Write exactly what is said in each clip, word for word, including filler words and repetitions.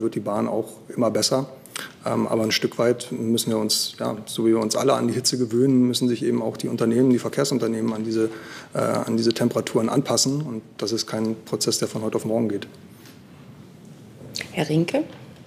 wird die Bahn auch immer besser. Ähm, aber ein Stück weit müssen wir uns, ja, so wie wir uns alle an die Hitze gewöhnen, müssen sich eben auch die Unternehmen, die Verkehrsunternehmen an diese, äh, an diese Temperaturen anpassen. Und das ist kein Prozess, der von heute auf morgen geht. Herr Rinke?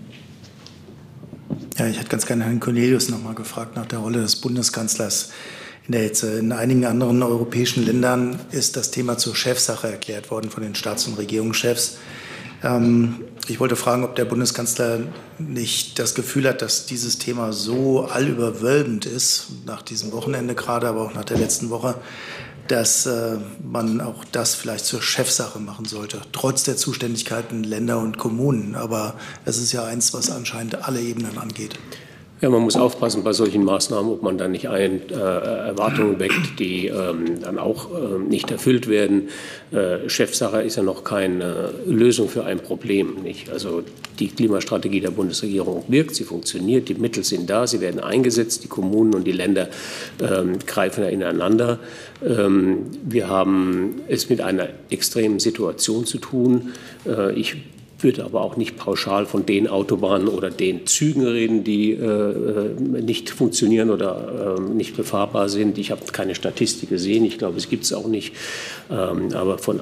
Ja, ich hätte ganz gerne Herrn Cornelius noch mal gefragt nach der Rolle des Bundeskanzlers in der Hitze. In einigen anderen europäischen Ländern ist das Thema zur Chefsache erklärt worden von den Staats- und Regierungschefs. Ähm, ich wollte fragen, ob der Bundeskanzler nicht das Gefühl hat, dass dieses Thema so allüberwölbend ist, nach diesem Wochenende gerade, aber auch nach der letzten Woche, dass äh, man auch das vielleicht zur Chefsache machen sollte, trotz der Zuständigkeiten Länder und Kommunen. Aber es ist ja eins, was anscheinend alle Ebenen angeht. Ja, man muss aufpassen bei solchen Maßnahmen, ob man dann nicht ein, äh, Erwartungen weckt, die ähm, dann auch äh, nicht erfüllt werden. Äh, Chefsache ist ja noch keine Lösung für ein Problem, nicht? Also die Klimastrategie der Bundesregierung wirkt, sie funktioniert, die Mittel sind da, sie werden eingesetzt, die Kommunen und die Länder ähm, greifen ja ineinander. Ähm, wir haben es mit einer extremen Situation zu tun. Äh, ich würde aber auch nicht pauschal von den Autobahnen oder den Zügen reden, die äh, nicht funktionieren oder äh, nicht befahrbar sind. Ich habe keine Statistik gesehen, ich glaube, es gibt es auch nicht. Ähm, aber von,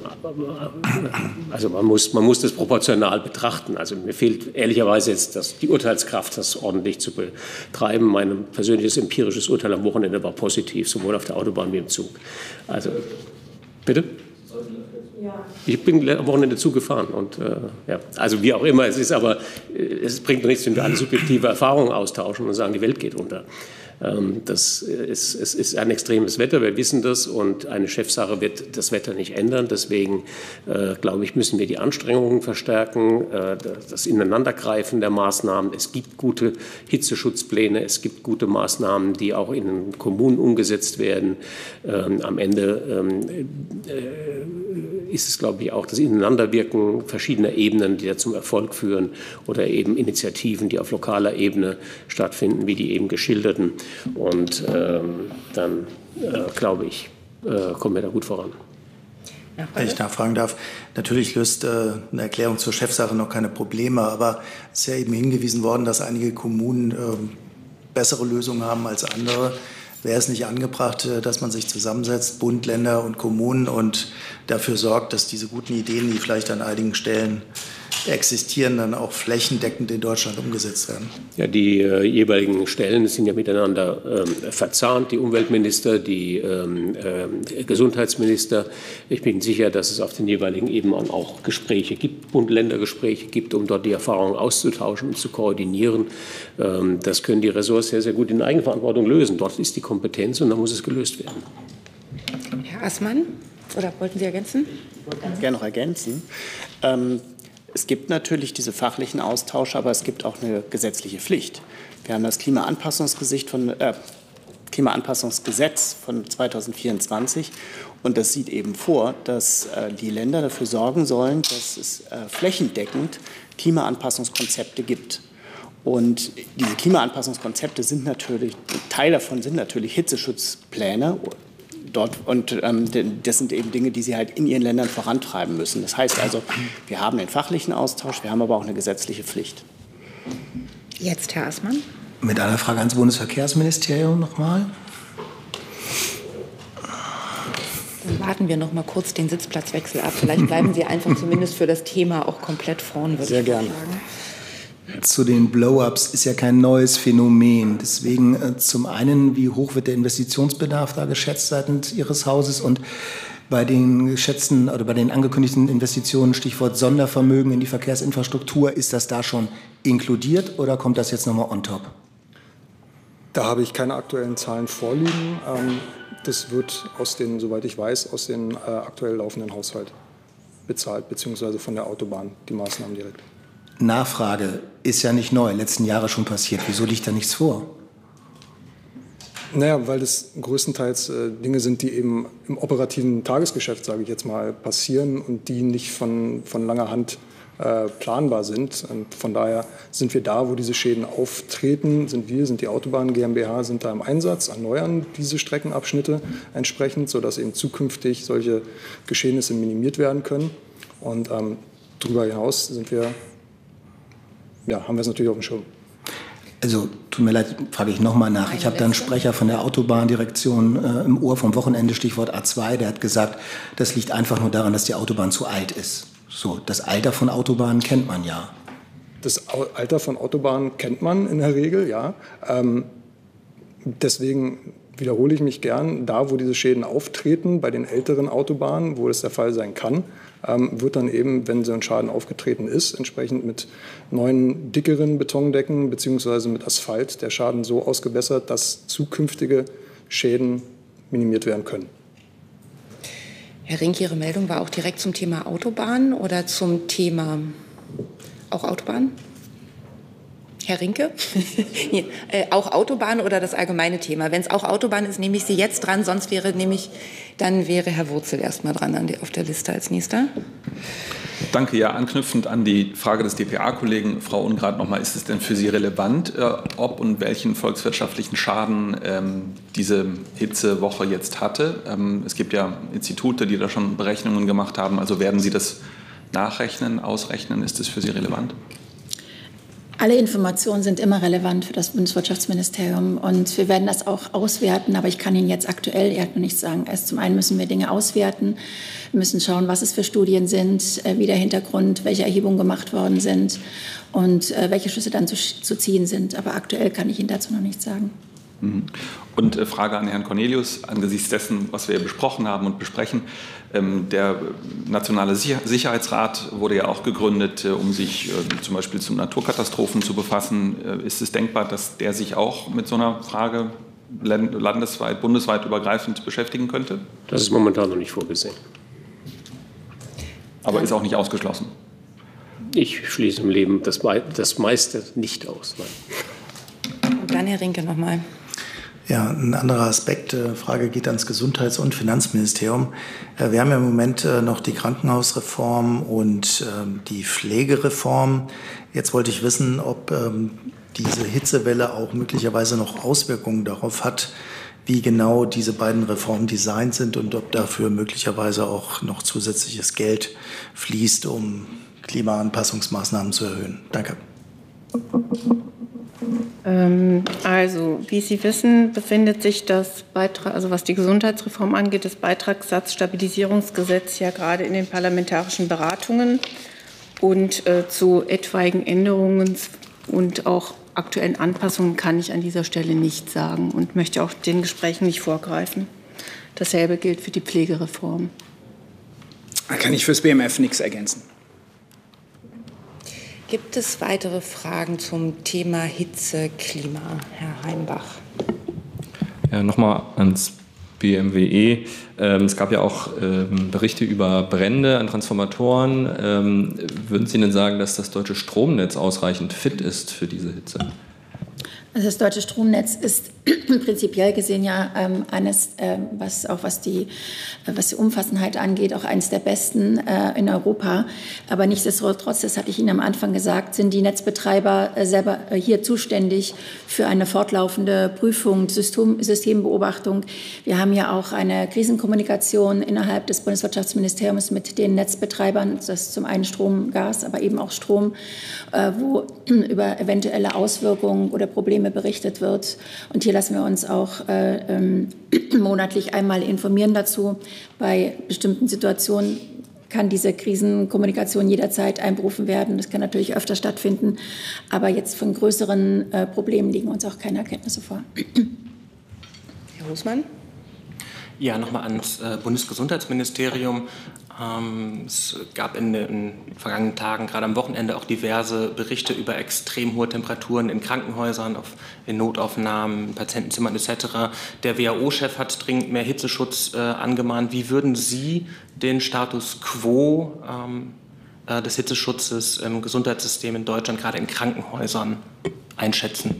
also man muss, man muss das proportional betrachten. Also mir fehlt ehrlicherweise jetzt das, die Urteilskraft, das ordentlich zu betreiben. Mein persönliches empirisches Urteil am Wochenende war positiv, sowohl auf der Autobahn wie im Zug. Also, bitte? Ich bin am Wochenende Zug gefahren und äh, ja, also wie auch immer es ist, aber äh, es bringt nichts, wenn wir alle subjektive Erfahrungen austauschen und sagen, die Welt geht unter. Ähm, das ist, es ist ein extremes Wetter, wir wissen das und eine Chefsache wird das Wetter nicht ändern. Deswegen äh, glaube ich, müssen wir die Anstrengungen verstärken, äh, das Ineinandergreifen der Maßnahmen. Es gibt gute Hitzeschutzpläne, es gibt gute Maßnahmen, die auch in den Kommunen umgesetzt werden. Ähm, am Ende ähm, äh, ist es, glaube ich, auch das Ineinanderwirken verschiedener Ebenen, die da zum Erfolg führen oder eben Initiativen, die auf lokaler Ebene stattfinden, wie die eben geschilderten. Und ähm, dann, äh, glaube ich, äh, kommen wir da gut voran. Wenn ich nachfragen darf, natürlich löst äh, eine Erklärung zur Chefsache noch keine Probleme, aber es ist ja eben hingewiesen worden, dass einige Kommunen äh, bessere Lösungen haben als andere. Wäre es nicht angebracht, dass man sich zusammensetzt, Bund, Länder und Kommunen, und dafür sorgt, dass diese guten Ideen, die vielleicht an einigen Stellen existieren, dann auch flächendeckend in Deutschland umgesetzt werden? Ja, die äh, jeweiligen Stellen sind ja miteinander ähm, verzahnt, die Umweltminister, die ähm, äh, Gesundheitsminister. Ich bin sicher, dass es auf den jeweiligen Ebenen auch Gespräche gibt, Bund-Länder-Gespräche gibt, um dort die Erfahrungen auszutauschen und zu koordinieren. Ähm, das können die Ressorts sehr, sehr gut in Eigenverantwortung lösen. Dort ist die Kompetenz und dann muss es gelöst werden. Herr Assmann, oder wollten Sie ergänzen? Ich wollte ganz gerne noch ergänzen. Ähm, Es gibt natürlich diese fachlichen Austausche, aber es gibt auch eine gesetzliche Pflicht. Wir haben das Klimaanpassungsgesicht von, äh, Klimaanpassungsgesetz von zweitausendvierundzwanzig und das sieht eben vor, dass äh, die Länder dafür sorgen sollen, dass es äh, flächendeckend Klimaanpassungskonzepte gibt. Und diese Klimaanpassungskonzepte sind natürlich, Teil davon sind natürlich Hitzeschutzpläne. Dort, und ähm, das sind eben Dinge, die sie halt in ihren Ländern vorantreiben müssen. Das heißt also, wir haben den fachlichen Austausch, wir haben aber auch eine gesetzliche Pflicht. Jetzt Herr Assmann. Mit einer Frage ans Bundesverkehrsministerium nochmal. Dann warten wir noch mal kurz den Sitzplatzwechsel ab. Vielleicht bleiben Sie einfach zumindest für das Thema auch komplett vorn, würde Sehr ich gerne. sagen. Zu den Blow-ups ist ja kein neues Phänomen. Deswegen äh, zum einen, wie hoch wird der Investitionsbedarf da geschätzt seitens Ihres Hauses? Und bei den geschätzten oder bei den angekündigten Investitionen, Stichwort Sondervermögen in die Verkehrsinfrastruktur, ist das da schon inkludiert oder kommt das jetzt nochmal on top? Da habe ich keine aktuellen Zahlen vorliegen. Ähm, das wird aus den, soweit ich weiß, aus dem äh, aktuell laufenden Haushalt bezahlt, beziehungsweise von der Autobahn, die Maßnahmen direkt. Nachfrage ist ja nicht neu, letzten Jahre schon passiert. Wieso liegt da nichts vor? Naja, weil das größtenteils äh, Dinge sind, die eben im operativen Tagesgeschäft, sage ich jetzt mal, passieren und die nicht von, von langer Hand äh, planbar sind. Und von daher sind wir da, wo diese Schäden auftreten, sind wir, sind die Autobahn GmbH, sind da im Einsatz, erneuern diese Streckenabschnitte entsprechend, sodass eben zukünftig solche Geschehnisse minimiert werden können. Und ähm, darüber hinaus sind wir ja, haben wir es natürlich auf dem Schirm. Also tut mir leid, frage ich nochmal nach. Ich habe da einen Sprecher von der Autobahndirektion äh, im Ohr vom Wochenende, Stichwort A zwei, der hat gesagt, das liegt einfach nur daran, dass die Autobahn zu alt ist. So, das Alter von Autobahnen kennt man ja. Das Alter von Autobahnen kennt man in der Regel, ja. Ähm, deswegen wiederhole ich mich gern, da wo diese Schäden auftreten, bei den älteren Autobahnen, wo das der Fall sein kann, ähm, wird dann eben, wenn so ein Schaden aufgetreten ist, entsprechend mit neuen, dickeren Betondecken bzw. mit Asphalt der Schaden so ausgebessert, dass zukünftige Schäden minimiert werden können. Herr Rink, Ihre Meldung war auch direkt zum Thema Autobahn oder zum Thema auch Autobahn? Herr Rinke? nee, äh, auch Autobahn oder das allgemeine Thema? Wenn es auch Autobahn ist, nehme ich Sie jetzt dran, sonst wäre nämlich, dann wäre Herr Wurzel erst mal dran an die, auf der Liste als nächster. Danke. Ja, anknüpfend an die Frage des D P A-Kollegen, Frau Ungrad, nochmal, ist es denn für Sie relevant, äh, ob und welchen volkswirtschaftlichen Schaden ähm, diese Hitzewoche jetzt hatte? Ähm, es gibt ja Institute, die da schon Berechnungen gemacht haben. Also werden Sie das nachrechnen, ausrechnen? Ist das für Sie relevant? Alle Informationen sind immer relevant für das Bundeswirtschaftsministerium und wir werden das auch auswerten, aber ich kann Ihnen jetzt aktuell eher noch nichts sagen. Erst zum einen müssen wir Dinge auswerten, wir müssen schauen, was es für Studien sind, wie der Hintergrund, welche Erhebungen gemacht worden sind und welche Schlüsse dann zu, zu ziehen sind. Aber aktuell kann ich Ihnen dazu noch nichts sagen. Und äh, Frage an Herrn Cornelius, angesichts dessen, was wir besprochen haben und besprechen. Ähm, der Nationale Sicherheitsrat wurde ja auch gegründet, äh, um sich äh, zum Beispiel zu Naturkatastrophen zu befassen. Äh, ist es denkbar, dass der sich auch mit so einer Frage landesweit, bundesweit übergreifend beschäftigen könnte? Das ist momentan noch nicht vorgesehen. Aber ist auch nicht ausgeschlossen? Ich schließe im Leben das, das meiste nicht aus. Nein. Und dann Herr Rinke noch mal. Ja, ein anderer Aspekt, äh, Frage geht ans Gesundheits- und Finanzministerium. Äh, wir haben ja im Moment äh, noch die Krankenhausreform und ähm, die Pflegereform. Jetzt wollte ich wissen, ob ähm, diese Hitzewelle auch möglicherweise noch Auswirkungen darauf hat, wie genau diese beiden Reformen designt sind und ob dafür möglicherweise auch noch zusätzliches Geld fließt, um Klimaanpassungsmaßnahmen zu erhöhen. Danke. Also, wie Sie wissen, befindet sich das Beitrag, also was die Gesundheitsreform angeht, das Beitragssatzstabilisierungsgesetz ja gerade in den parlamentarischen Beratungen und äh, zu etwaigen Änderungen und auch aktuellen Anpassungen kann ich an dieser Stelle nichts sagen und möchte auch den Gesprächen nicht vorgreifen. Dasselbe gilt für die Pflegereform. Da kann ich fürs B M F nichts ergänzen. Gibt es weitere Fragen zum Thema Hitze, Klima? Herr Heimbach. Ja, nochmal ans B M W E. Ähm, es gab ja auch ähm, Berichte über Brände an Transformatoren. Ähm, würden Sie denn sagen, dass das deutsche Stromnetz ausreichend fit ist für diese Hitze? Also das deutsche Stromnetz ist prinzipiell gesehen ja ähm, eines, äh, was auch was die, äh, was die Umfassenheit angeht, auch eines der besten äh, in Europa. Aber nichtsdestotrotz, das hatte ich Ihnen am Anfang gesagt, sind die Netzbetreiber äh, selber äh, hier zuständig für eine fortlaufende Prüfung, System, Systembeobachtung. Wir haben ja auch eine Krisenkommunikation innerhalb des Bundeswirtschaftsministeriums mit den Netzbetreibern, das ist zum einen Strom, Gas, aber eben auch Strom, äh, wo über eventuelle Auswirkungen oder Probleme berichtet wird. Und hier lassen wir uns auch äh, ähm, monatlich einmal informieren dazu. Bei bestimmten Situationen kann diese Krisenkommunikation jederzeit einberufen werden. Das kann natürlich öfter stattfinden. Aber jetzt von größeren äh, Problemen liegen uns auch keine Erkenntnisse vor. Herr Husmann? Ja, nochmal ans äh, Bundesgesundheitsministerium. Ähm, es gab in den vergangenen Tagen, gerade am Wochenende, auch diverse Berichte über extrem hohe Temperaturen in Krankenhäusern, auf, in Notaufnahmen, in Patientenzimmern et cetera. Der W H O-Chef hat dringend mehr Hitzeschutz äh, angemahnt. Wie würden Sie den Status quo ähm, äh, des Hitzeschutzes im Gesundheitssystem in Deutschland, gerade in Krankenhäusern, einschätzen?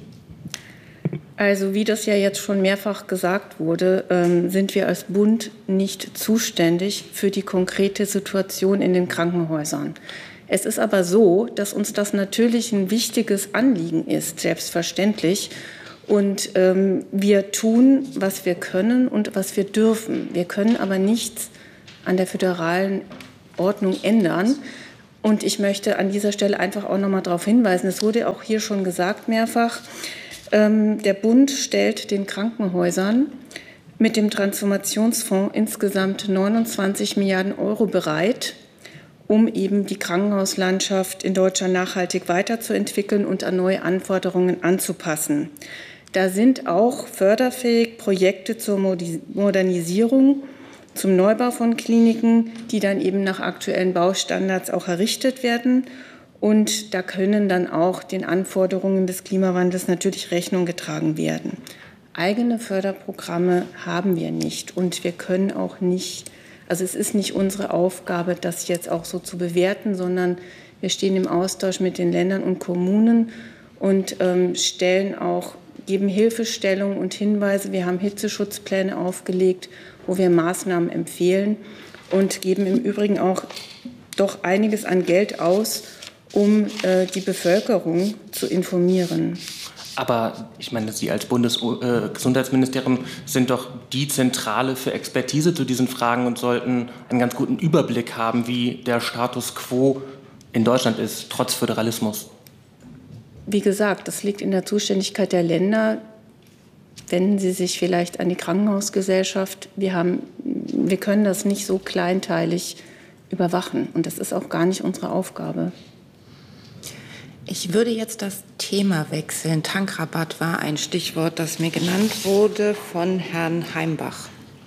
Also wie das ja jetzt schon mehrfach gesagt wurde, ähm, sind wir als Bund nicht zuständig für die konkrete Situation in den Krankenhäusern. Es ist aber so, dass uns das natürlich ein wichtiges Anliegen ist, selbstverständlich. Und ähm, wir tun, was wir können und was wir dürfen. Wir können aber nichts an der föderalen Ordnung ändern. Und ich möchte an dieser Stelle einfach auch noch mal darauf hinweisen, es wurde auch hier schon gesagt mehrfach, ähm, der Bund stellt den Krankenhäusern mit dem Transformationsfonds insgesamt neunundzwanzig Milliarden Euro bereit, um eben die Krankenhauslandschaft in Deutschland nachhaltig weiterzuentwickeln und an neue Anforderungen anzupassen. Da sind auch förderfähig Projekte zur Modernisierung, zum Neubau von Kliniken, die dann eben nach aktuellen Baustandards auch errichtet werden. Und da können dann auch den Anforderungen des Klimawandels natürlich Rechnung getragen werden. Eigene Förderprogramme haben wir nicht und wir können auch nicht, also es ist nicht unsere Aufgabe, das jetzt auch so zu bewerten, sondern wir stehen im Austausch mit den Ländern und Kommunen und ähm, stellen auch, geben Hilfestellung und Hinweise. Wir haben Hitzeschutzpläne aufgelegt, wo wir Maßnahmen empfehlen und geben im Übrigen auch doch einiges an Geld aus, um äh, die Bevölkerung zu informieren. Aber ich meine, Sie als Bundesgesundheitsministerium sind doch die Zentrale für Expertise zu diesen Fragen und sollten einen ganz guten Überblick haben, wie der Status quo in Deutschland ist, trotz Föderalismus. Wie gesagt, das liegt in der Zuständigkeit der Länder. Wenden Sie sich vielleicht an die Krankenhausgesellschaft. Wir haben, wir können das nicht so kleinteilig überwachen. Und das ist auch gar nicht unsere Aufgabe. Ich würde jetzt das Thema wechseln. Tankrabatt war ein Stichwort, das mir genannt wurde von Herrn Heimbach.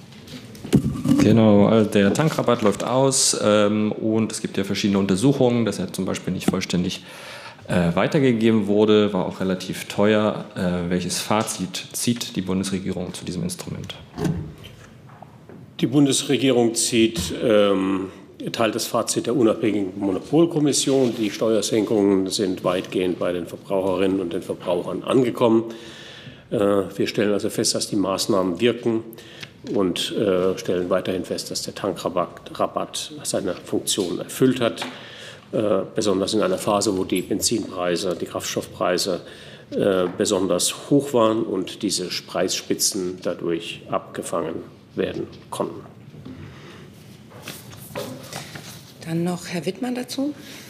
Genau, also der Tankrabatt läuft aus ähm, und es gibt ja verschiedene Untersuchungen, dass er zum Beispiel nicht vollständig äh, weitergegeben wurde, war auch relativ teuer. Äh, welches Fazit zieht die Bundesregierung zu diesem Instrument? Die Bundesregierung zieht ähm, teilt das Fazit der unabhängigen Monopolkommission. Die Steuersenkungen sind weitgehend bei den Verbraucherinnen und den Verbrauchern angekommen. Wir stellen also fest, dass die Maßnahmen wirken und stellen weiterhin fest, dass der Tankrabatt seine Funktion erfüllt hat, besonders in einer Phase, wo die Benzinpreise, die Kraftstoffpreise besonders hoch waren und diese Preisspitzen dadurch abgefangen werden konnten. Dann noch Herr Wittmann dazu.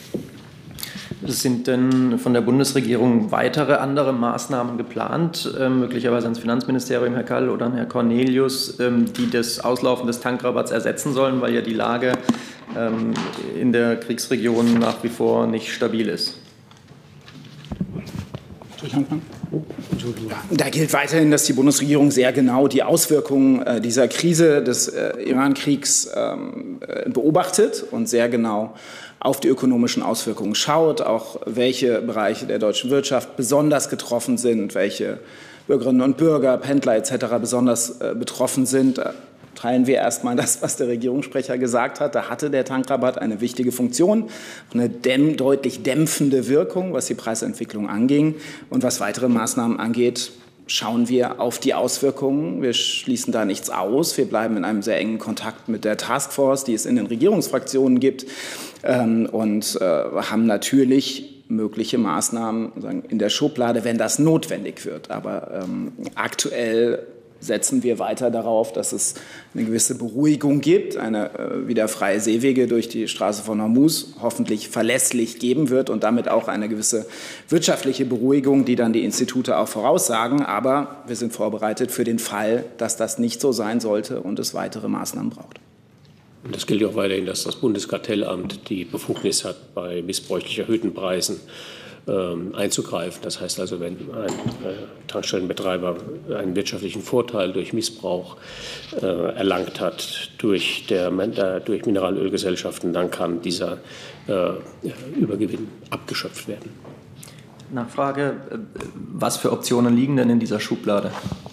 Sind denn von der Bundesregierung weitere andere Maßnahmen geplant, äh, möglicherweise ans Finanzministerium, Herr Kall, oder an Herr Cornelius, ähm, die das Auslaufen des Tankrabatts ersetzen sollen, weil ja die Lage ähm, in der Kriegsregion nach wie vor nicht stabil ist? Da gilt weiterhin, dass die Bundesregierung sehr genau die Auswirkungen äh, dieser Krise des äh, Iran-Kriegs ähm, äh, beobachtet und sehr genau auf die ökonomischen Auswirkungen schaut, auch welche Bereiche der deutschen Wirtschaft besonders getroffen sind, welche Bürgerinnen und Bürger, Pendler et cetera besonders äh, betroffen sind. Da teilen wir erstmal das, was der Regierungssprecher gesagt hat. Da hatte der Tankrabatt eine wichtige Funktion, eine dämm, deutlich dämpfende Wirkung, was die Preisentwicklung anging. Und was weitere Maßnahmen angeht, schauen wir auf die Auswirkungen. Wir schließen da nichts aus. Wir bleiben in einem sehr engen Kontakt mit der Taskforce, die es in den Regierungsfraktionen gibt, ähm, und äh, haben natürlich mögliche Maßnahmen sagen, in der Schublade, wenn das notwendig wird. Aber ähm, aktuell setzen wir weiter darauf, dass es eine gewisse Beruhigung gibt, eine äh, wieder freie Seewege durch die Straße von Hormuz hoffentlich verlässlich geben wird und damit auch eine gewisse wirtschaftliche Beruhigung, die dann die Institute auch voraussagen. Aber wir sind vorbereitet für den Fall, dass das nicht so sein sollte und es weitere Maßnahmen braucht. Und das gilt auch weiterhin, dass das Bundeskartellamt die Befugnis hat, bei missbräuchlich erhöhten Preisen einzugreifen. Das heißt also, wenn ein Tankstellenbetreiber einen wirtschaftlichen Vorteil durch Missbrauch äh, erlangt hat durch, der, der, durch Mineralölgesellschaften, dann kann dieser äh, Übergewinn abgeschöpft werden. Nachfrage, was für Optionen liegen denn in dieser Schublade?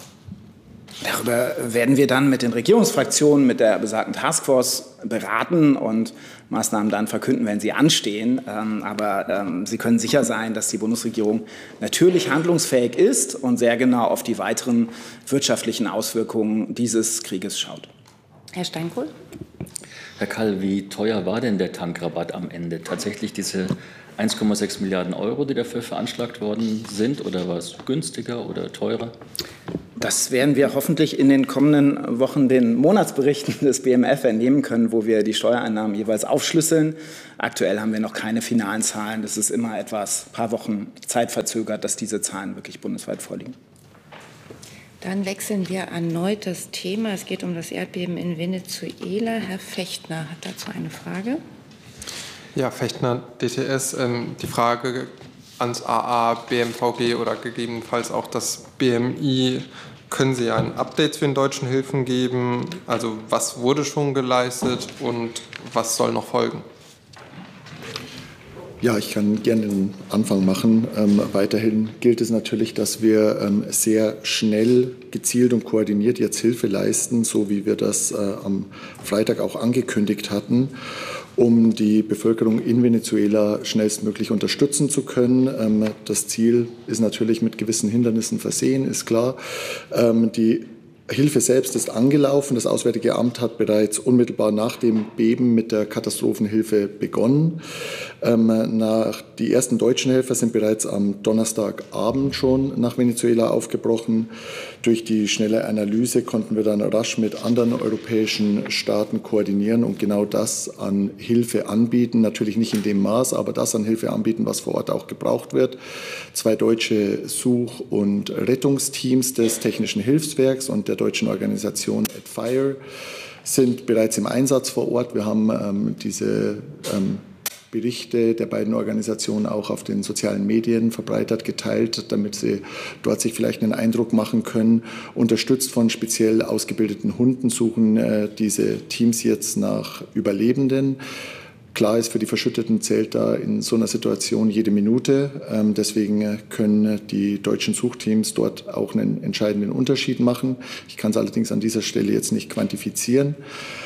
Darüber werden wir dann mit den Regierungsfraktionen, mit der besagten Taskforce beraten und Maßnahmen dann verkünden, wenn sie anstehen. Aber Sie können sicher sein, dass die Bundesregierung natürlich handlungsfähig ist und sehr genau auf die weiteren wirtschaftlichen Auswirkungen dieses Krieges schaut. Herr Steinkohl? Herr Kall, wie teuer war denn der Tankrabatt am Ende? Tatsächlich diese eins Komma sechs Milliarden Euro, die dafür veranschlagt worden sind? Oder war es günstiger oder teurer? Das werden wir hoffentlich in den kommenden Wochen den Monatsberichten des B M F entnehmen können, wo wir die Steuereinnahmen jeweils aufschlüsseln. Aktuell haben wir noch keine finalen Zahlen. Das ist immer etwas, ein paar Wochen zeitverzögert, dass diese Zahlen wirklich bundesweit vorliegen. Dann wechseln wir erneut das Thema. Es geht um das Erdbeben in Venezuela. Herr Fechtner hat dazu eine Frage. Ja, Fechtner, D T S. Ähm, die Frage ans A A, B M V G oder gegebenenfalls auch das B M I. Können Sie ein Update zu den deutschen Hilfen geben? Also was wurde schon geleistet und was soll noch folgen? Ja, ich kann gerne den Anfang machen. Ähm, weiterhin gilt es natürlich, dass wir ähm, sehr schnell, gezielt und koordiniert jetzt Hilfe leisten, so wie wir das äh, am Freitag auch angekündigt hatten, um die Bevölkerung in Venezuela schnellstmöglich unterstützen zu können. Ähm, das Ziel ist natürlich mit gewissen Hindernissen versehen, ist klar. Ähm, die Hilfe selbst ist angelaufen. Das Auswärtige Amt hat bereits unmittelbar nach dem Beben mit der Katastrophenhilfe begonnen. Ähm, nach, die ersten deutschen Helfer sind bereits am Donnerstagabend schon nach Venezuela aufgebrochen. Durch die schnelle Analyse konnten wir dann rasch mit anderen europäischen Staaten koordinieren und genau das an Hilfe anbieten. Natürlich nicht in dem Maß, aber das an Hilfe anbieten, was vor Ort auch gebraucht wird. Zwei deutsche Such- und Rettungsteams des Technischen Hilfswerks und der deutschen Organisation AdFire sind bereits im Einsatz vor Ort. Wir haben ähm, diese ähm, Berichte der beiden Organisationen auch auf den sozialen Medien verbreitert, geteilt, damit sie dort sich vielleicht einen Eindruck machen können. Unterstützt von speziell ausgebildeten Hunden suchen äh, diese Teams jetzt nach Überlebenden. Klar ist, für die Verschütteten zählt da in so einer Situation jede Minute. Ähm, deswegen können die deutschen Suchteams dort auch einen entscheidenden Unterschied machen. Ich kann es allerdings an dieser Stelle jetzt nicht quantifizieren.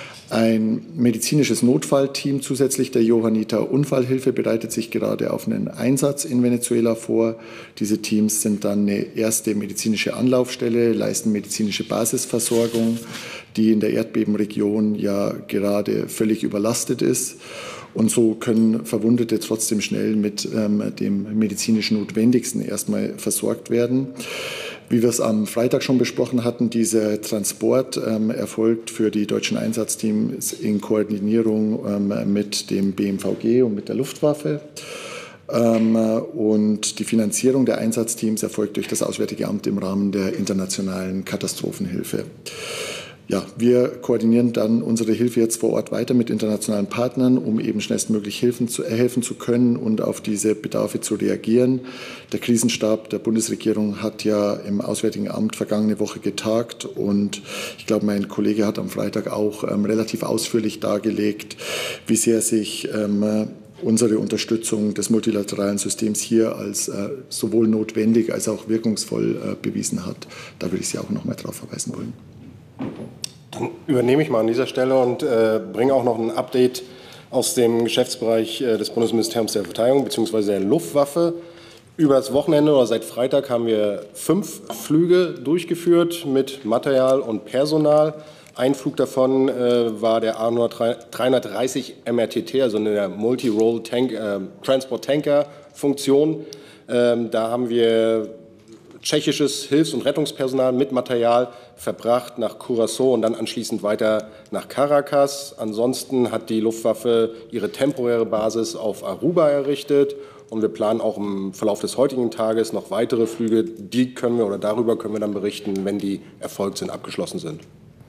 Ein medizinisches Notfallteam zusätzlich der Johanniter Unfallhilfe bereitet sich gerade auf einen Einsatz in Venezuela vor. Diese Teams sind dann eine erste medizinische Anlaufstelle, leisten medizinische Basisversorgung, die in der Erdbebenregion ja gerade völlig überlastet ist. Und so können Verwundete trotzdem schnell mit ähm, dem medizinisch Notwendigsten erstmal versorgt werden. Wie wir es am Freitag schon besprochen hatten, dieser Transport ähm, erfolgt für die deutschen Einsatzteams in Koordinierung ähm, mit dem B M V G und mit der Luftwaffe. Ähm, und die Finanzierung der Einsatzteams erfolgt durch das Auswärtige Amt im Rahmen der internationalen Katastrophenhilfe. Ja, wir koordinieren dann unsere Hilfe jetzt vor Ort weiter mit internationalen Partnern, um eben schnellstmöglich helfen zu, helfen zu können und auf diese Bedarfe zu reagieren. Der Krisenstab der Bundesregierung hat ja im Auswärtigen Amt vergangene Woche getagt und ich glaube, mein Kollege hat am Freitag auch ähm, relativ ausführlich dargelegt, wie sehr sich ähm, unsere Unterstützung des multilateralen Systems hier als äh, sowohl notwendig als auch wirkungsvoll äh, bewiesen hat. Da würde ich Sie auch noch mal darauf verweisen wollen. Dann übernehme ich mal an dieser Stelle und äh, bringe auch noch ein Update aus dem Geschäftsbereich äh, des Bundesministeriums der Verteidigung bzw. der Luftwaffe. Über das Wochenende oder seit Freitag haben wir fünf Flüge durchgeführt mit Material und Personal. Ein Flug davon äh, war der A dreihundertdreißig M R T T, also eine Multi-Role Tank, äh, Transport Tanker Funktion. Ähm, da haben wir tschechisches Hilfs- und Rettungspersonal mit Material verbracht nach Curaçao und dann anschließend weiter nach Caracas. Ansonsten hat die Luftwaffe ihre temporäre Basis auf Aruba errichtet und wir planen auch im Verlauf des heutigen Tages noch weitere Flüge. Die können wir oder darüber können wir dann berichten, wenn die erfolgt sind, abgeschlossen sind.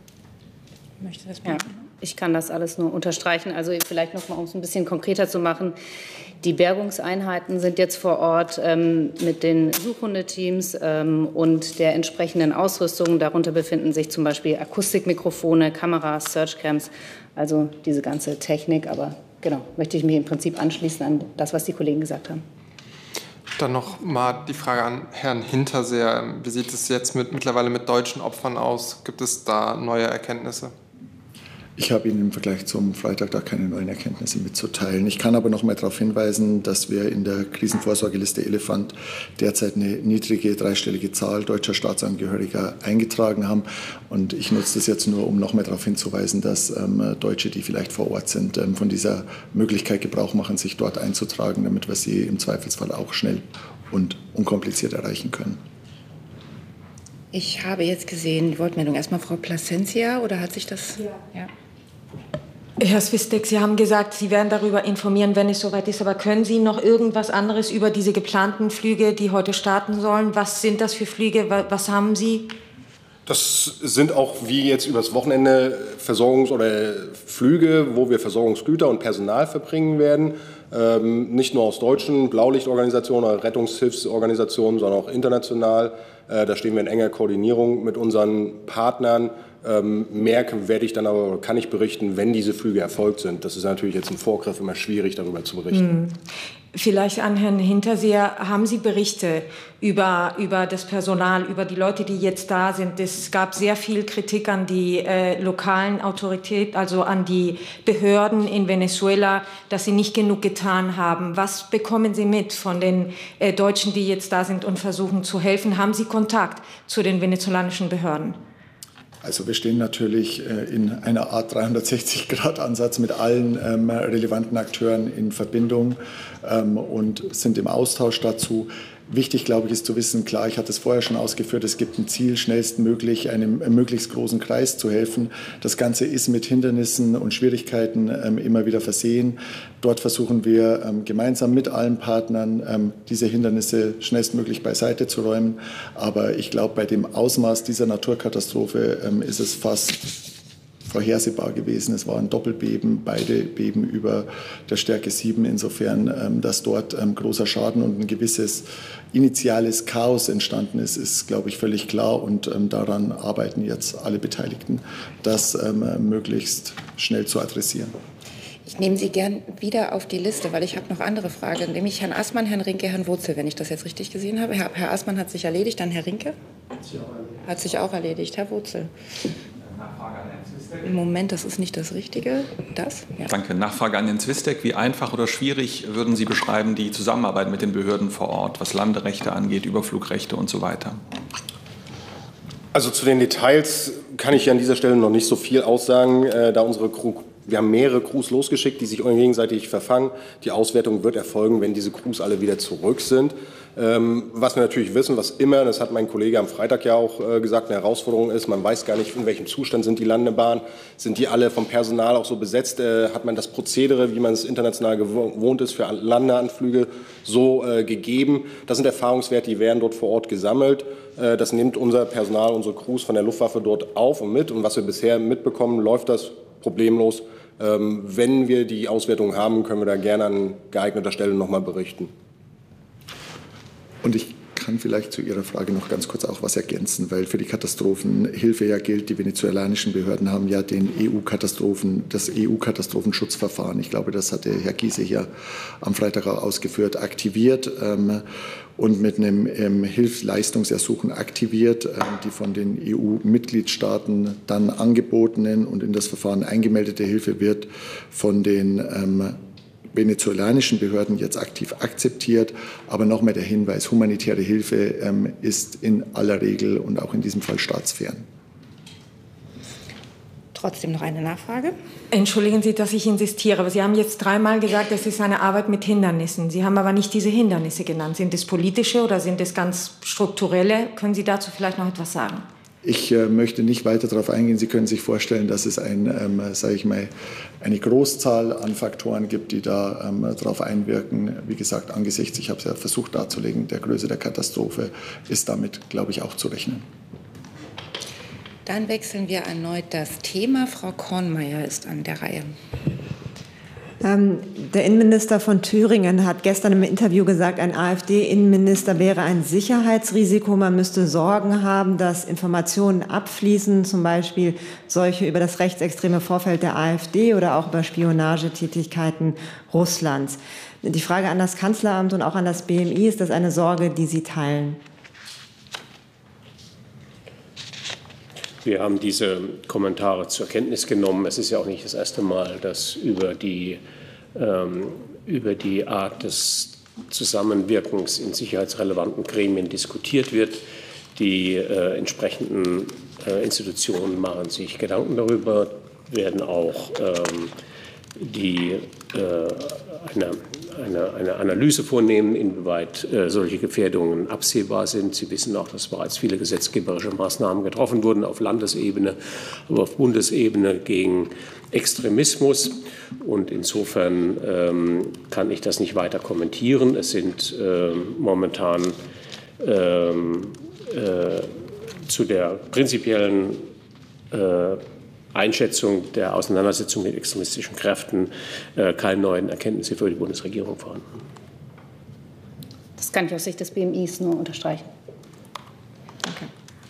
Möchte das ja, ich kann das alles nur unterstreichen. Also vielleicht noch mal, um es ein bisschen konkreter zu machen. Die Bergungseinheiten sind jetzt vor Ort ähm, mit den Suchhundeteams ähm, und der entsprechenden Ausrüstung. Darunter befinden sich zum Beispiel Akustikmikrofone, Kameras, Searchcams, also diese ganze Technik. Aber genau, möchte ich mich im Prinzip anschließen an das, was die Kollegen gesagt haben. Dann noch mal die Frage an Herrn Hinterseer. Wie sieht es jetzt mit, mittlerweile mit deutschen Opfern aus? Gibt es da neue Erkenntnisse? Ich habe Ihnen im Vergleich zum Freitag da keine neuen Erkenntnisse mitzuteilen. Ich kann aber noch mal darauf hinweisen, dass wir in der Krisenvorsorgeliste Elefant derzeit eine niedrige dreistellige Zahl deutscher Staatsangehöriger eingetragen haben. Und ich nutze das jetzt nur, um noch mal darauf hinzuweisen, dass ähm, Deutsche, die vielleicht vor Ort sind, ähm, von dieser Möglichkeit Gebrauch machen, sich dort einzutragen, damit wir sie im Zweifelsfall auch schnell und unkompliziert erreichen können. Ich habe jetzt gesehen, die Wortmeldung erstmal Frau Placencia, oder hat sich das? Ja. ja. Herr Swistek, Sie haben gesagt, Sie werden darüber informieren, wenn es soweit ist. Aber können Sie noch irgendwas anderes über diese geplanten Flüge, die heute starten sollen? Was sind das für Flüge? Was haben Sie? Das sind auch wie jetzt übers Wochenende Versorgungs- oder Flüge, wo wir Versorgungsgüter und Personal verbringen werden. Ähm, nicht nur aus deutschen Blaulichtorganisationen oder Rettungshilfsorganisationen, sondern auch international. Äh, da stehen wir in enger Koordinierung mit unseren Partnern. Ähm, mehr werde ich dann aber, kann ich berichten, wenn diese Flüge erfolgt sind. Das ist natürlich jetzt im Vorgriff immer schwierig, darüber zu berichten. Hm. Vielleicht an Herrn Hinterseher, haben Sie Berichte über, über das Personal, über die Leute, die jetzt da sind? Es gab sehr viel Kritik an die äh, lokalen Autoritäten, also an die Behörden in Venezuela, dass sie nicht genug getan haben. Was bekommen Sie mit von den äh, Deutschen, die jetzt da sind und versuchen zu helfen? Haben Sie Kontakt zu den venezolanischen Behörden? Also wir stehen natürlich in einer Art dreihundertsechzig Grad Ansatz mit allen ähm, relevanten Akteuren in Verbindung ähm, und sind im Austausch dazu. Wichtig, glaube ich, ist zu wissen, klar, ich hatte es vorher schon ausgeführt, es gibt ein Ziel, schnellstmöglich einem möglichst großen Kreis zu helfen. Das Ganze ist mit Hindernissen und Schwierigkeiten ähm, immer wieder versehen. Dort versuchen wir ähm, gemeinsam mit allen Partnern ähm, diese Hindernisse schnellstmöglich beiseite zu räumen. Aber ich glaube, bei dem Ausmaß dieser Naturkatastrophe ähm, ist es fast vorhersehbar gewesen. Es war ein Doppelbeben, beide Beben über der Stärke sieben. Insofern, ähm, dass dort ähm, großer Schaden und ein gewisses initiales Chaos entstanden ist, ist, glaube ich, völlig klar. Und ähm, daran arbeiten jetzt alle Beteiligten, das ähm, möglichst schnell zu adressieren. Ich nehme Sie gern wieder auf die Liste, weil ich habe noch andere Fragen, nämlich Herrn Aßmann, Herrn Rinke, Herrn Wurzel, wenn ich das jetzt richtig gesehen habe. Herr, Herr Aßmann hat sich erledigt, dann Herr Rinke? Hat sich auch erledigt. Herr Wurzel. Im Moment, das ist nicht das Richtige. Das? Ja. Danke. Nachfrage an Herrn Zwistek. Wie einfach oder schwierig würden Sie beschreiben die Zusammenarbeit mit den Behörden vor Ort, was Landerechte angeht, Überflugrechte und so weiter? Also zu den Details kann ich an dieser Stelle noch nicht so viel aussagen, äh, da unsere Crew, wir haben mehrere Crews losgeschickt, die sich gegenseitig verfangen. Die Auswertung wird erfolgen, wenn diese Crews alle wieder zurück sind. Ähm, was wir natürlich wissen, was immer, das hat mein Kollege am Freitag ja auch äh, gesagt, eine Herausforderung ist, man weiß gar nicht, in welchem Zustand sind die Landebahnen, sind die alle vom Personal auch so besetzt, äh, hat man das Prozedere, wie man es international gewohnt ist, für Landeanflüge so äh, gegeben. Das sind Erfahrungswerte, die werden dort vor Ort gesammelt. Äh, das nimmt unser Personal, unsere Crews von der Luftwaffe dort auf und mit. Und was wir bisher mitbekommen, läuft das problemlos. Ähm, wenn wir die Auswertung haben, können wir da gerne an geeigneter Stelle noch mal berichten. Und ich kann vielleicht zu Ihrer Frage noch ganz kurz auch was ergänzen, weil für die Katastrophenhilfe ja gilt, die venezolanischen Behörden haben ja den E U-Katastrophen, das E U-Katastrophenschutzverfahren, ich glaube, das hatte Herr Giese hier am Freitag auch ausgeführt, aktiviert ähm, und mit einem ähm, Hilfsleistungsersuchen aktiviert, ähm, die von den E U-Mitgliedstaaten dann angebotenen und in das Verfahren eingemeldete Hilfe wird von den ähm, venezolanischen Behörden jetzt aktiv akzeptiert. Aber nochmal der Hinweis, humanitäre Hilfe ähm, ist in aller Regel und auch in diesem Fall staatsfern. Trotzdem noch eine Nachfrage. Entschuldigen Sie, dass ich insistiere, aber Sie haben jetzt dreimal gesagt, es ist eine Arbeit mit Hindernissen. Sie haben aber nicht diese Hindernisse genannt. Sind es politische oder sind es ganz strukturelle? Können Sie dazu vielleicht noch etwas sagen? Ich äh, möchte nicht weiter darauf eingehen. Sie können sich vorstellen, dass es ein, ähm, sage ich mal, eine Großzahl an Faktoren gibt, die da ähm, darauf einwirken. Wie gesagt, angesichts, ich habe es ja versucht darzulegen, der Größe der Katastrophe ist damit, glaube ich, auch zu rechnen. Dann wechseln wir erneut das Thema. Frau Kornmeier ist an der Reihe. Ähm, der Innenminister von Thüringen hat gestern im Interview gesagt, ein AfD-Innenminister wäre ein Sicherheitsrisiko. Man müsste Sorgen haben, dass Informationen abfließen, zum Beispiel solche über das rechtsextreme Vorfeld der AfD oder auch über Spionagetätigkeiten Russlands. Die Frage an das Kanzleramt und auch an das B M I, ist das eine Sorge, die Sie teilen? Wir haben diese Kommentare zur Kenntnis genommen. Es ist ja auch nicht das erste Mal, dass über die, ähm, über die Art des Zusammenwirkens in sicherheitsrelevanten Gremien diskutiert wird. Die äh, entsprechenden äh, Institutionen machen sich Gedanken darüber, werden auch ähm, die äh, eine, eine, eine Analyse vornehmen, inwieweit äh, solche Gefährdungen absehbar sind. Sie wissen auch, dass bereits viele gesetzgeberische Maßnahmen getroffen wurden auf Landesebene, aber auf Bundesebene gegen Extremismus. Und insofern ähm, kann ich das nicht weiter kommentieren. Es sind äh, momentan ähm, äh, zu der prinzipiellen äh, Einschätzung der Auseinandersetzung mit extremistischen Kräften äh, keine neuen Erkenntnisse für die Bundesregierung vorhanden. Das kann ich aus Sicht des B M Is nur unterstreichen. Danke.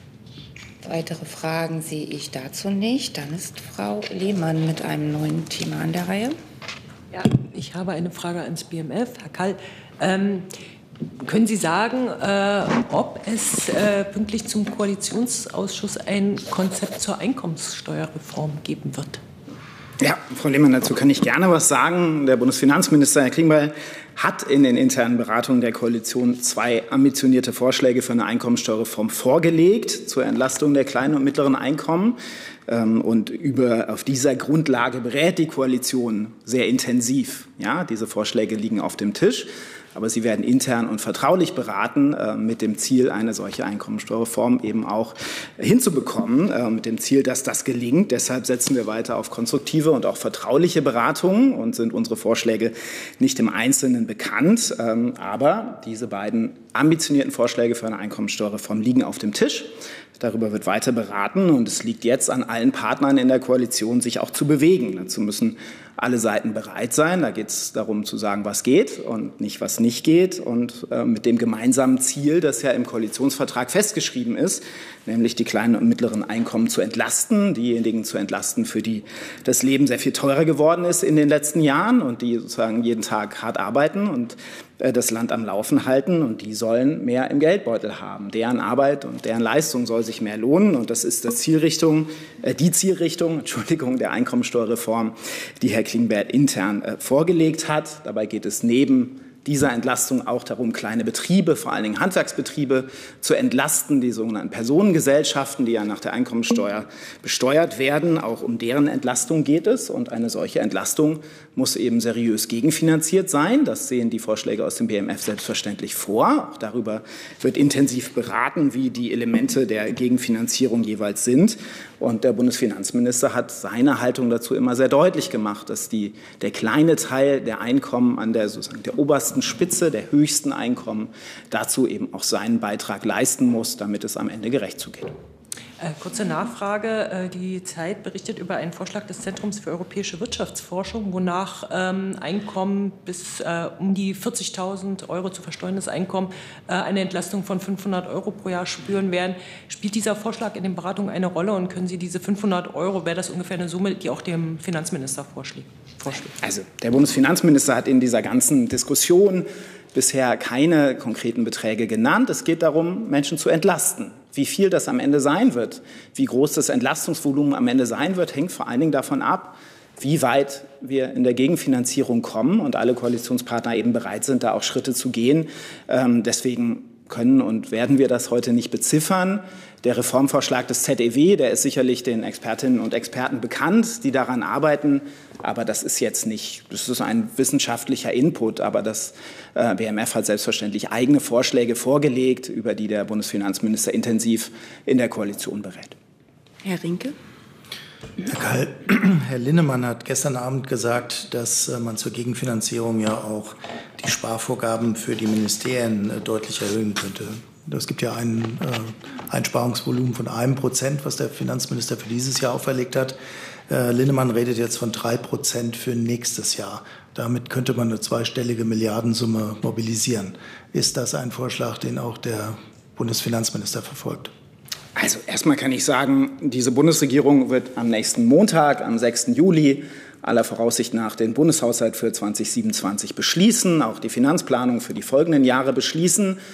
Weitere Fragen sehe ich dazu nicht. Dann ist Frau Lehmann mit einem neuen Thema an der Reihe. Ja, ich habe eine Frage ans B M F. Herr Kall, ähm, können Sie sagen, äh, ob es äh, pünktlich zum Koalitionsausschuss ein Konzept zur Einkommenssteuerreform geben wird? Ja, Frau Lehmann, dazu kann ich gerne was sagen. Der Bundesfinanzminister, Herr Klingbeil, hat in den internen Beratungen der Koalition zwei ambitionierte Vorschläge für eine Einkommensteuerreform vorgelegt zur Entlastung der kleinen und mittleren Einkommen. Und über, auf dieser Grundlage berät die Koalition sehr intensiv. Ja, diese Vorschläge liegen auf dem Tisch. Aber sie werden intern und vertraulich beraten, äh, mit dem Ziel, eine solche Einkommensteuerreform eben auch hinzubekommen, äh, mit dem Ziel, dass das gelingt. Deshalb setzen wir weiter auf konstruktive und auch vertrauliche Beratungen und sind unsere Vorschläge nicht im Einzelnen bekannt. Ähm, aber diese beiden ambitionierten Vorschläge für eine Einkommensteuerreform liegen auf dem Tisch. Darüber wird weiter beraten und es liegt jetzt an allen Partnern in der Koalition, sich auch zu bewegen. Dazu müssen alle Seiten bereit sein. Da geht es darum zu sagen, was geht und nicht, was nicht geht. Und äh, mit dem gemeinsamen Ziel, das ja im Koalitionsvertrag festgeschrieben ist, nämlich die kleinen und mittleren Einkommen zu entlasten, diejenigen zu entlasten, für die das Leben sehr viel teurer geworden ist in den letzten Jahren und die sozusagen jeden Tag hart arbeiten und äh, das Land am Laufen halten. Und die sollen mehr im Geldbeutel haben. Deren Arbeit und deren Leistung soll sich mehr lohnen. Und das ist das Zielrichtung, äh, die Zielrichtung, Entschuldigung, der Einkommensteuerreform, die Herr Klingbeil intern äh, vorgelegt hat. Dabei geht es neben dieser Entlastung auch darum, kleine Betriebe, vor allen Dingen Handwerksbetriebe, zu entlasten, die sogenannten Personengesellschaften, die ja nach der Einkommensteuer besteuert werden. Auch um deren Entlastung geht es. Und eine solche Entlastung muss eben seriös gegenfinanziert sein. Das sehen die Vorschläge aus dem B M F selbstverständlich vor. Auch darüber wird intensiv beraten, wie die Elemente der Gegenfinanzierung jeweils sind. Und der Bundesfinanzminister hat seine Haltung dazu immer sehr deutlich gemacht, dass die, der kleine Teil der Einkommen an der, sozusagen der obersten Spitze, der höchsten Einkommen, dazu eben auch seinen Beitrag leisten muss, damit es am Ende gerecht zugeht. Äh, kurze Nachfrage. Äh, die Zeit berichtet über einen Vorschlag des Zentrums für europäische Wirtschaftsforschung, wonach ähm, Einkommen bis äh, um die vierzigtausend Euro zu versteuerndes Einkommen äh, eine Entlastung von fünfhundert Euro pro Jahr spüren werden. Spielt dieser Vorschlag in den Beratungen eine Rolle und können Sie diese fünfhundert Euro, wäre das ungefähr eine Summe, die auch dem Finanzminister vorschlägt? Also der Bundesfinanzminister hat in dieser ganzen Diskussion bisher keine konkreten Beträge genannt. Es geht darum, Menschen zu entlasten. Wie viel das am Ende sein wird, wie groß das Entlastungsvolumen am Ende sein wird, hängt vor allen Dingen davon ab, wie weit wir in der Gegenfinanzierung kommen und alle Koalitionspartner eben bereit sind, da auch Schritte zu gehen. Ähm, deswegen können und werden wir das heute nicht beziffern. Der Reformvorschlag des Z E W, der ist sicherlich den Expertinnen und Experten bekannt, die daran arbeiten. Aber das ist jetzt nicht, das ist ein wissenschaftlicher Input. Aber das äh, B M F hat selbstverständlich eigene Vorschläge vorgelegt, über die der Bundesfinanzminister intensiv in der Koalition berät. Herr Rinke. Herr Kall, Herr Linnemann hat gestern Abend gesagt, dass man zur Gegenfinanzierung ja auch die Sparvorgaben für die Ministerien deutlich erhöhen könnte. Es gibt ja ein äh, Einsparungsvolumen von einem Prozent, was der Finanzminister für dieses Jahr auferlegt hat. Äh, Linnemann redet jetzt von drei Prozent für nächstes Jahr. Damit könnte man eine zweistellige Milliardensumme mobilisieren. Ist das ein Vorschlag, den auch der Bundesfinanzminister verfolgt? Also erstmal kann ich sagen, diese Bundesregierung wird am nächsten Montag, am sechsten Juli, aller Voraussicht nach den Bundeshaushalt für zweitausendsiebenundzwanzig beschließen, auch die Finanzplanung für die folgenden Jahre beschließen.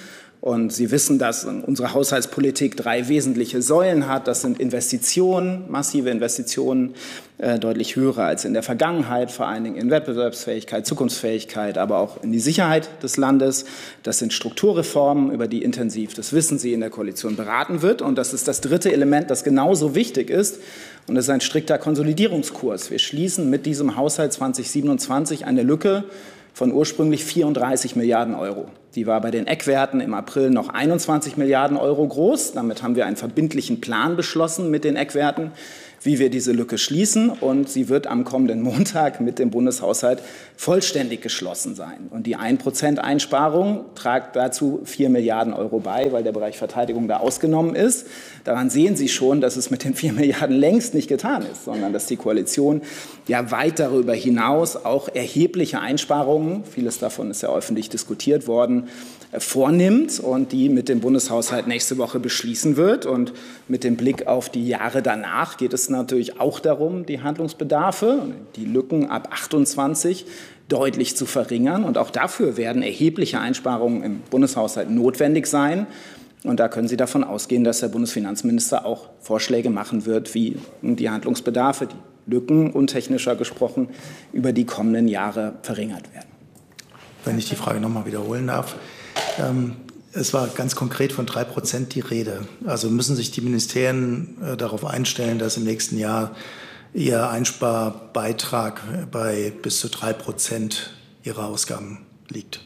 Und Sie wissen, dass unsere Haushaltspolitik drei wesentliche Säulen hat. Das sind Investitionen, massive Investitionen, äh, deutlich höhere als in der Vergangenheit, vor allen Dingen in Wettbewerbsfähigkeit, Zukunftsfähigkeit, aber auch in die Sicherheit des Landes. Das sind Strukturreformen, über die intensiv, das wissen Sie, in der Koalition beraten wird. Und das ist das dritte Element, das genauso wichtig ist. Und das ist ein strikter Konsolidierungskurs. Wir schließen mit diesem Haushalt zweitausendsiebenundzwanzig eine Lücke von ursprünglich vierunddreißig Milliarden Euro. Die war bei den Eckwerten im April noch einundzwanzig Milliarden Euro groß. Damit haben wir einen verbindlichen Plan beschlossen mit den Eckwerten, wie wir diese Lücke schließen. Und sie wird am kommenden Montag mit dem Bundeshaushalt vollständig geschlossen sein. Und die ein Prozent Einsparung tragt dazu vier Milliarden Euro bei, weil der Bereich Verteidigung da ausgenommen ist. Daran sehen Sie schon, dass es mit den vier Milliarden längst nicht getan ist, sondern dass die Koalition ja weit darüber hinaus auch erhebliche Einsparungen, vieles davon ist ja öffentlich diskutiert worden, vornimmt und die mit dem Bundeshaushalt nächste Woche beschließen wird. Und mit dem Blick auf die Jahre danach geht es natürlich auch darum, die Handlungsbedarfe, die Lücken ab achtundzwanzig deutlich zu verringern. Und auch dafür werden erhebliche Einsparungen im Bundeshaushalt notwendig sein. Und da können Sie davon ausgehen, dass der Bundesfinanzminister auch Vorschläge machen wird, wie die Handlungsbedarfe, die Lücken, untechnischer gesprochen, über die kommenden Jahre verringert werden. Wenn ich die Frage noch mal wiederholen darf. Ähm, es war ganz konkret von drei Prozent die Rede. Also müssen sich die Ministerien äh, darauf einstellen, dass im nächsten Jahr ihr Einsparbeitrag bei bis zu drei Prozent ihrer Ausgaben liegt?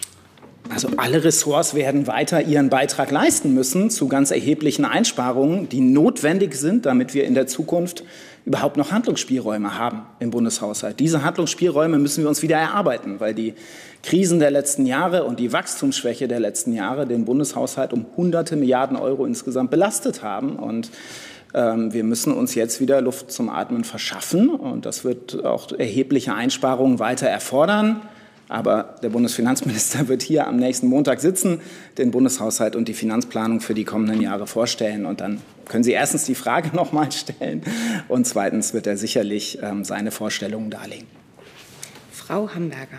Also alle Ressorts werden weiter ihren Beitrag leisten müssen zu ganz erheblichen Einsparungen, die notwendig sind, damit wir in der Zukunft überhaupt noch Handlungsspielräume haben im Bundeshaushalt. Diese Handlungsspielräume müssen wir uns wieder erarbeiten, weil die Krisen der letzten Jahre und die Wachstumsschwäche der letzten Jahre den Bundeshaushalt um hunderte Milliarden Euro insgesamt belastet haben. Und ähm, wir müssen uns jetzt wieder Luft zum Atmen verschaffen. Und das wird auch erhebliche Einsparungen weiter erfordern. Aber der Bundesfinanzminister wird hier am nächsten Montag sitzen, den Bundeshaushalt und die Finanzplanung für die kommenden Jahre vorstellen. Und dann können Sie erstens die Frage noch mal stellen und zweitens wird er sicherlich ähm, seine Vorstellungen darlegen. Frau Hamburger.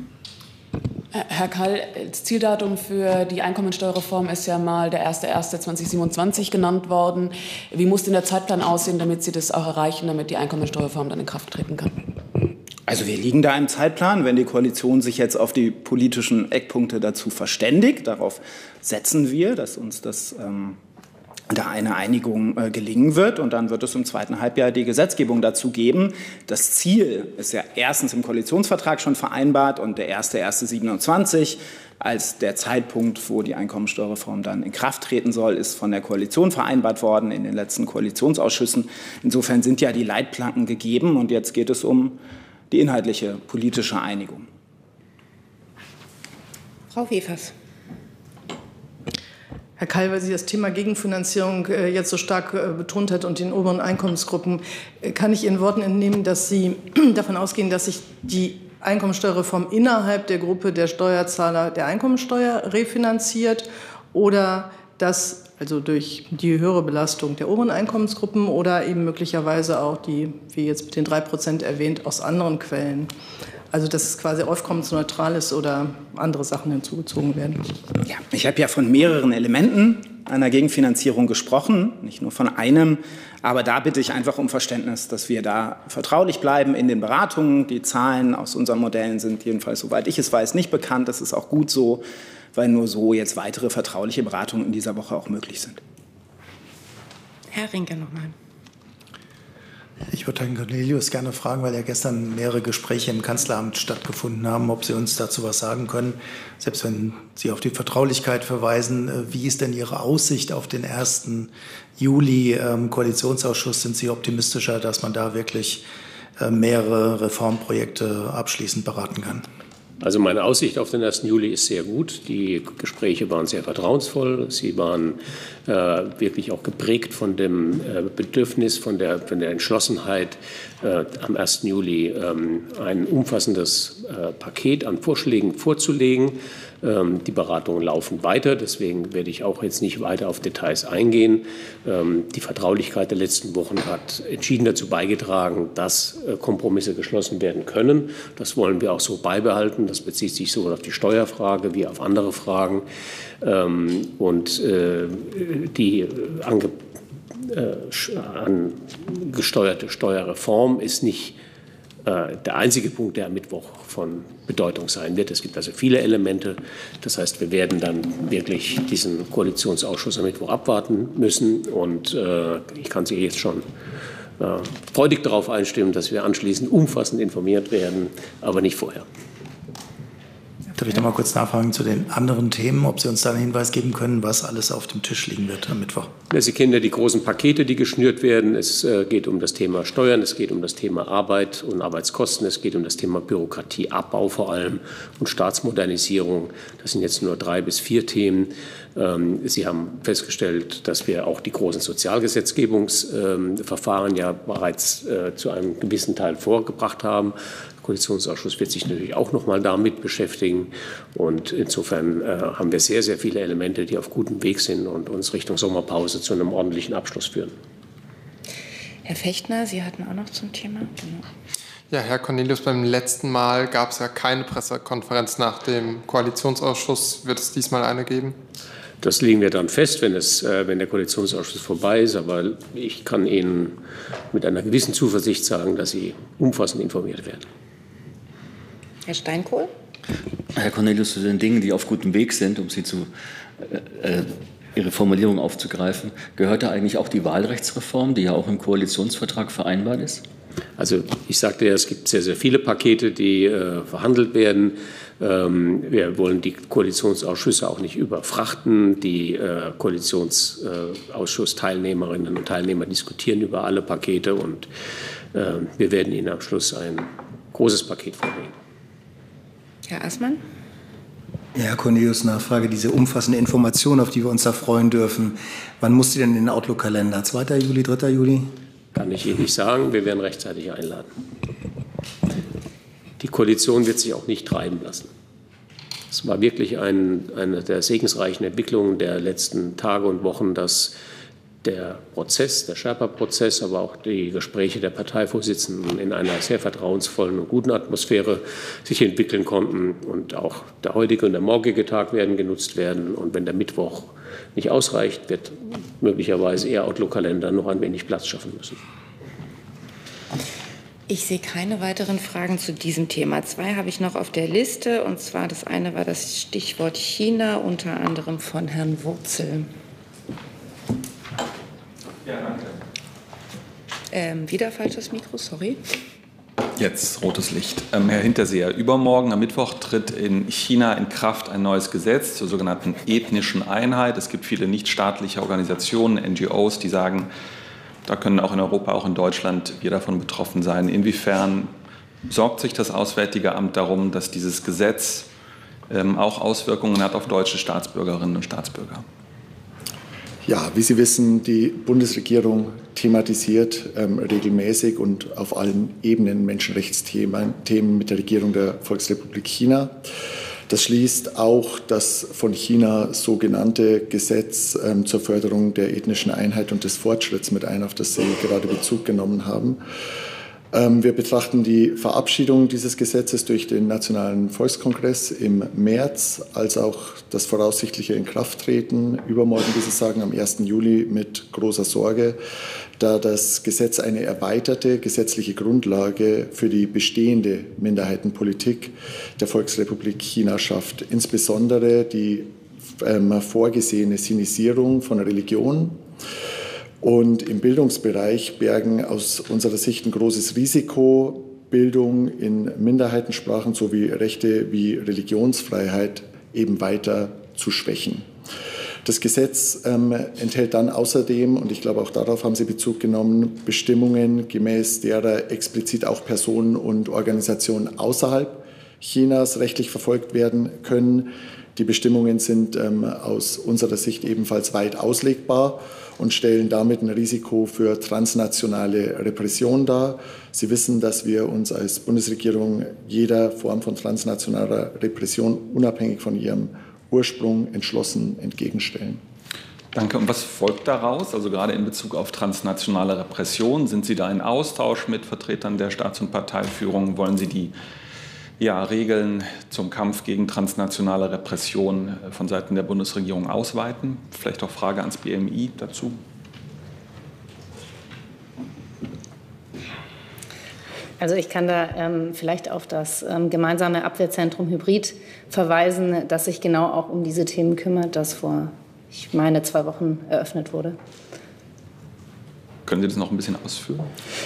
Herr Kall, das Zieldatum für die Einkommensteuerreform ist ja mal der erste erste zweitausendsiebenundzwanzig genannt worden. Wie muss denn der Zeitplan aussehen, damit Sie das auch erreichen, damit die Einkommensteuerreform dann in Kraft treten kann? Also wir liegen da im Zeitplan, wenn die Koalition sich jetzt auf die politischen Eckpunkte dazu verständigt. Darauf setzen wir, dass uns das ähm, da eine Einigung äh, gelingen wird. Und dann wird es im zweiten Halbjahr die Gesetzgebung dazu geben. Das Ziel ist ja erstens im Koalitionsvertrag schon vereinbart und der erste erste siebenundzwanzig als der Zeitpunkt, wo die Einkommensteuerreform dann in Kraft treten soll, ist von der Koalition vereinbart worden in den letzten Koalitionsausschüssen. Insofern sind ja die Leitplanken gegeben und jetzt geht es um die inhaltliche politische Einigung. Frau Wefers. Herr Kall, weil Sie das Thema Gegenfinanzierung äh, jetzt so stark äh, betont hat und den oberen Einkommensgruppen, äh, kann ich Ihren Worten entnehmen, dass Sie davon ausgehen, dass sich die Einkommensteuerreform innerhalb der Gruppe der Steuerzahler der Einkommensteuer refinanziert oder dass also durch die höhere Belastung der oberen Einkommensgruppen oder eben möglicherweise auch die, wie jetzt mit den drei Prozent erwähnt, aus anderen Quellen. Also dass es quasi aufkommensneutral ist oder andere Sachen hinzugezogen werden. Ja, ich habe ja von mehreren Elementen einer Gegenfinanzierung gesprochen, nicht nur von einem. Aber da bitte ich einfach um Verständnis, dass wir da vertraulich bleiben in den Beratungen. Die Zahlen aus unseren Modellen sind jedenfalls, soweit ich es weiß, nicht bekannt. Das ist auch gut so, weil nur so jetzt weitere vertrauliche Beratungen in dieser Woche auch möglich sind. Herr Rinke nochmal. Ich würde Herrn Cornelius gerne fragen, weil ja gestern mehrere Gespräche im Kanzleramt stattgefunden haben, ob Sie uns dazu was sagen können. Selbst wenn Sie auf die Vertraulichkeit verweisen, wie ist denn Ihre Aussicht auf den ersten Juli im Koalitionsausschuss? Sind Sie optimistischer, dass man da wirklich mehrere Reformprojekte abschließend beraten kann? Also meine Aussicht auf den ersten Juli ist sehr gut. Die Gespräche waren sehr vertrauensvoll. Sie waren äh, wirklich auch geprägt von dem äh, Bedürfnis, von der, von der Entschlossenheit, äh, am ersten Juli ähm, ein umfassendes äh, Paket an Vorschlägen vorzulegen. Ähm, die Beratungen laufen weiter, deswegen werde ich auch jetzt nicht weiter auf Details eingehen. Ähm, die Vertraulichkeit der letzten Wochen hat entschieden dazu beigetragen, dass äh, Kompromisse geschlossen werden können. Das wollen wir auch so beibehalten. Das bezieht sich sowohl auf die Steuerfrage wie auf andere Fragen. Ähm, und äh, die ange äh, angesteuerte Steuerreform ist nicht der einzige Punkt, der am Mittwoch von Bedeutung sein wird. Es gibt also viele Elemente. Das heißt, wir werden dann wirklich diesen Koalitionsausschuss am Mittwoch abwarten müssen. Und äh, ich kann Sie jetzt schon äh, freudig darauf einstimmen, dass wir anschließend umfassend informiert werden, aber nicht vorher. Darf ich noch mal kurz nachfragen zu den anderen Themen, ob Sie uns da einen Hinweis geben können, was alles auf dem Tisch liegen wird am Mittwoch? Ja, Sie kennen ja die großen Pakete, die geschnürt werden. Es äh, geht um das Thema Steuern, es geht um das Thema Arbeit und Arbeitskosten, es geht um das Thema Bürokratieabbau vor allem und Staatsmodernisierung. Das sind jetzt nur drei bis vier Themen. Ähm, Sie haben festgestellt, dass wir auch die großen Sozialgesetzgebungsverfahren äh, ja bereits äh, zu einem gewissen Teil vorgebracht haben. Der Koalitionsausschuss wird sich natürlich auch noch mal damit beschäftigen. Und insofern äh, haben wir sehr, sehr viele Elemente, die auf gutem Weg sind und uns Richtung Sommerpause zu einem ordentlichen Abschluss führen. Herr Fechtner, Sie hatten auch noch zum Thema. Genau. Ja, Herr Cornelius, beim letzten Mal gab es ja keine Pressekonferenz nach dem Koalitionsausschuss. Wird es diesmal eine geben? Das legen wir dann fest, wenn, es, äh, wenn der Koalitionsausschuss vorbei ist. Aber ich kann Ihnen mit einer gewissen Zuversicht sagen, dass Sie umfassend informiert werden. Herr Steinkohl? Herr Cornelius, zu den Dingen, die auf gutem Weg sind, um Sie zu, äh, Ihre Formulierung aufzugreifen, gehört da eigentlich auch die Wahlrechtsreform, die ja auch im Koalitionsvertrag vereinbart ist? Also ich sagte ja, es gibt sehr, sehr viele Pakete, die äh, verhandelt werden. Ähm, wir wollen die Koalitionsausschüsse auch nicht überfrachten. Die äh, Koalitionsausschussteilnehmerinnen und Teilnehmer diskutieren über alle Pakete und äh, wir werden Ihnen am Schluss ein großes Paket vorlegen. Herr Assmann? Ja, Herr Cornelius, Nachfrage, diese umfassende Information, auf die wir uns da freuen dürfen. Wann muss sie denn in den Outlook-Kalender? zweiter Juli, dritter Juli? Kann ich Ihnen nicht sagen. Wir werden rechtzeitig einladen. Die Koalition wird sich auch nicht treiben lassen. Es war wirklich ein, eine der segensreichen Entwicklungen der letzten Tage und Wochen, dass der Prozess, der Sherpa-Prozess, aber auch die Gespräche der Parteivorsitzenden in einer sehr vertrauensvollen und guten Atmosphäre sich entwickeln konnten. Und auch der heutige und der morgige Tag werden genutzt werden. Und wenn der Mittwoch nicht ausreicht, wird möglicherweise Ihr Outlook-Kalender noch ein wenig Platz schaffen müssen. Ich sehe keine weiteren Fragen zu diesem Thema. Zwei habe ich noch auf der Liste. Und zwar das eine war das Stichwort China, unter anderem von Herrn Wurzel. Ja, danke. Ähm, wieder falsches Mikro, sorry. Jetzt rotes Licht. Ähm, Herr Hinterseher, übermorgen am Mittwoch tritt in China in Kraft ein neues Gesetz zur sogenannten ethnischen Einheit. Es gibt viele nichtstaatliche Organisationen, N G Os, die sagen, da können auch in Europa, auch in Deutschland wir davon betroffen sein. Inwiefern sorgt sich das Auswärtige Amt darum, dass dieses Gesetz ähm, auch Auswirkungen hat auf deutsche Staatsbürgerinnen und Staatsbürger? Ja, wie Sie wissen, die Bundesregierung thematisiert ähm, regelmäßig und auf allen Ebenen Menschenrechtsthemen Themen mit der Regierung der Volksrepublik China. Das schließt auch das von China sogenannte Gesetz ähm, zur Förderung der ethnischen Einheit und des Fortschritts mit ein, auf das Sie gerade Bezug genommen haben. Ähm, wir betrachten die Verabschiedung dieses Gesetzes durch den Nationalen Volkskongress im März, als auch das voraussichtliche Inkrafttreten, übermorgen, wie Sie sagen, am ersten Juli mit großer Sorge, da das Gesetz eine erweiterte gesetzliche Grundlage für die bestehende Minderheitenpolitik der Volksrepublik China schafft, insbesondere die ähm, vorgesehene Sinisierung von Religion. Und im Bildungsbereich bergen aus unserer Sicht ein großes Risiko, Bildung in Minderheitensprachen sowie Rechte wie Religionsfreiheit eben weiter zu schwächen. Das Gesetz ähm, enthält dann außerdem, und ich glaube auch darauf haben Sie Bezug genommen, Bestimmungen, gemäß derer explizit auch Personen und Organisationen außerhalb Chinas rechtlich verfolgt werden können, Die Bestimmungen sind ähm, aus unserer Sicht ebenfalls weit auslegbar und stellen damit ein Risiko für transnationale Repression dar. Sie wissen, dass wir uns als Bundesregierung jeder Form von transnationaler Repression unabhängig von ihrem Ursprung entschlossen entgegenstellen. Danke. Und was folgt daraus? Also gerade in Bezug auf transnationale Repression, sind Sie da in Austausch mit Vertretern der Staats- und Parteiführung? Wollen Sie die ja, Regeln zum Kampf gegen transnationale Repression von Seiten der Bundesregierung ausweiten? Vielleicht auch Frage ans B M I dazu. Also ich kann da ähm, vielleicht auf das ähm, gemeinsame Abwehrzentrum Hybrid verweisen, das sich genau auch um diese Themen kümmert, das vor, ich meine, zwei Wochen eröffnet wurde. Können Sie das noch ein bisschen ausführen?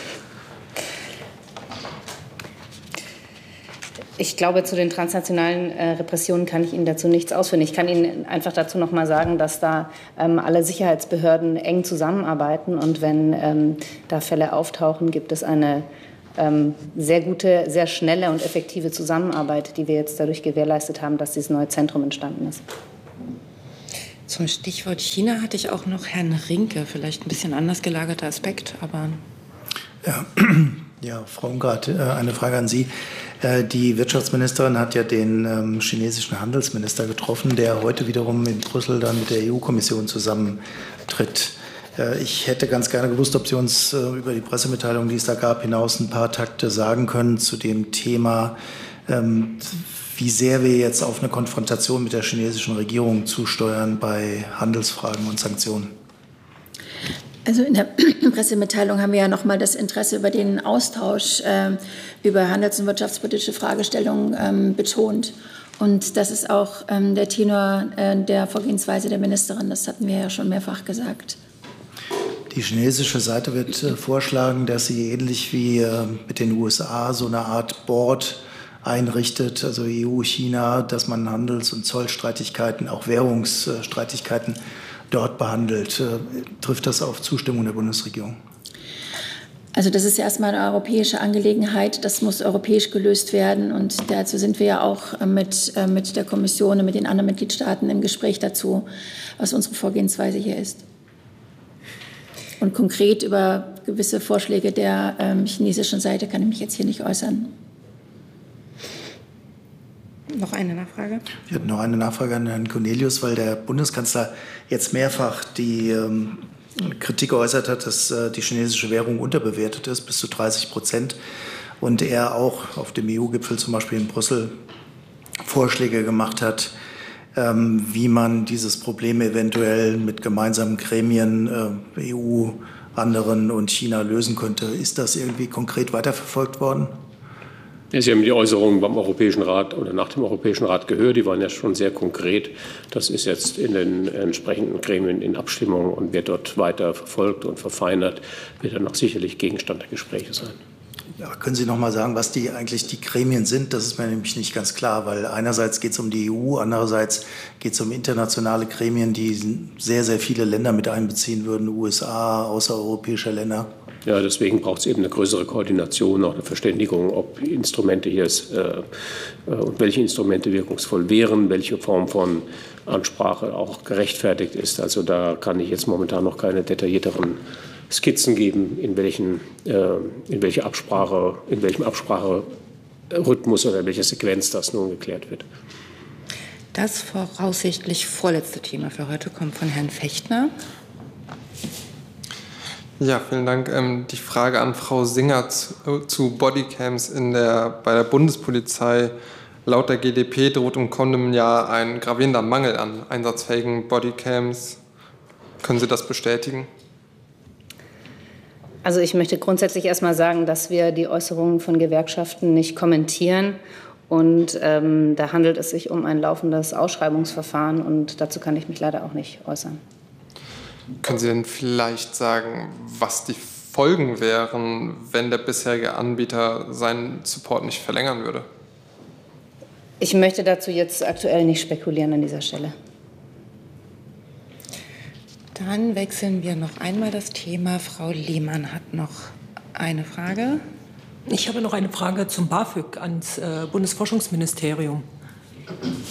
Ich glaube, zu den transnationalen äh, Repressionen kann ich Ihnen dazu nichts ausführen. Ich kann Ihnen einfach dazu noch mal sagen, dass da ähm, alle Sicherheitsbehörden eng zusammenarbeiten. Und wenn ähm, da Fälle auftauchen, gibt es eine ähm, sehr gute, sehr schnelle und effektive Zusammenarbeit, die wir jetzt dadurch gewährleistet haben, dass dieses neue Zentrum entstanden ist. Zum Stichwort China hatte ich auch noch Herrn Rinke, vielleicht ein bisschen anders gelagerter Aspekt, aber... Ja, ja Frau Ungardt, eine Frage an Sie. Die Wirtschaftsministerin hat ja den ähm, chinesischen Handelsminister getroffen, der heute wiederum in Brüssel dann mit der E U-Kommission zusammentritt. Äh, ich hätte ganz gerne gewusst, ob Sie uns äh, über die Pressemitteilung, die es da gab, hinaus ein paar Takte sagen können zu dem Thema, ähm, wie sehr wir jetzt auf eine Konfrontation mit der chinesischen Regierung zusteuern bei Handelsfragen und Sanktionen. Also in der Pressemitteilung haben wir ja noch mal das Interesse über den Austausch äh, über handels- und wirtschaftspolitische Fragestellungen ähm, betont. Und das ist auch ähm, der Tenor äh, der Vorgehensweise der Ministerin. Das hatten wir ja schon mehrfach gesagt. Die chinesische Seite wird äh, vorschlagen, dass sie ähnlich wie äh, mit den U S A so eine Art Board einrichtet, also E U, China, dass man Handels- und Zollstreitigkeiten, auch Währungsstreitigkeiten dort behandelt. Äh, trifft das auf Zustimmung der Bundesregierung? Also das ist ja erstmal eine europäische Angelegenheit. Das muss europäisch gelöst werden. Und dazu sind wir ja auch mit, äh, mit der Kommission und mit den anderen Mitgliedstaaten im Gespräch dazu, was unsere Vorgehensweise hier ist. Und konkret über gewisse Vorschläge der ähm, chinesischen Seite kann ich mich jetzt hier nicht äußern. Noch eine Nachfrage? Ich hatte noch eine Nachfrage an Herrn Cornelius, weil der Bundeskanzler jetzt mehrfach die ähm, Kritik geäußert hat, dass äh, die chinesische Währung unterbewertet ist, bis zu dreißig Prozent. Und er auch auf dem E U-Gipfel zum Beispiel in Brüssel Vorschläge gemacht hat, ähm, wie man dieses Problem eventuell mit gemeinsamen Gremien, äh, E U, anderen und China lösen könnte. Ist das irgendwie konkret weiterverfolgt worden? Sie haben die Äußerungen beim Europäischen Rat oder nach dem Europäischen Rat gehört. Die waren ja schon sehr konkret. Das ist jetzt in den entsprechenden Gremien in Abstimmung und wird dort weiter verfolgt und verfeinert. Wird dann auch sicherlich Gegenstand der Gespräche sein. Ja, können Sie noch mal sagen, was die eigentlich die Gremien sind? Das ist mir nämlich nicht ganz klar, weil einerseits geht es um die E U, andererseits geht es um internationale Gremien, die sehr, sehr viele Länder mit einbeziehen würden, U S A, außereuropäische Länder. Ja, deswegen braucht es eben eine größere Koordination, auch eine Verständigung, ob Instrumente hier ist, äh, und welche Instrumente wirkungsvoll wären, welche Form von Ansprache auch gerechtfertigt ist. Also da kann ich jetzt momentan noch keine detaillierteren Skizzen geben, in welchen, äh, in welche Absprache, in welchem Abspracherhythmus oder in welcher Sequenz das nun geklärt wird. Das voraussichtlich vorletzte Thema für heute kommt von Herrn Fechtner. Ja, vielen Dank. Ähm, die Frage an Frau Singer zu, zu Bodycams in der, bei der Bundespolizei. Laut der G D P droht im kommenden Jahr ein gravierender Mangel an einsatzfähigen Bodycams. Können Sie das bestätigen? Also ich möchte grundsätzlich erst mal sagen, dass wir die Äußerungen von Gewerkschaften nicht kommentieren. Und ähm, da handelt es sich um ein laufendes Ausschreibungsverfahren. Und dazu kann ich mich leider auch nicht äußern. Können Sie denn vielleicht sagen, was die Folgen wären, wenn der bisherige Anbieter seinen Support nicht verlängern würde? Ich möchte dazu jetzt aktuell nicht spekulieren an dieser Stelle. Dann wechseln wir noch einmal das Thema. Frau Lehmann hat noch eine Frage. Ich habe noch eine Frage zum BAföG ans äh, Bundesforschungsministerium.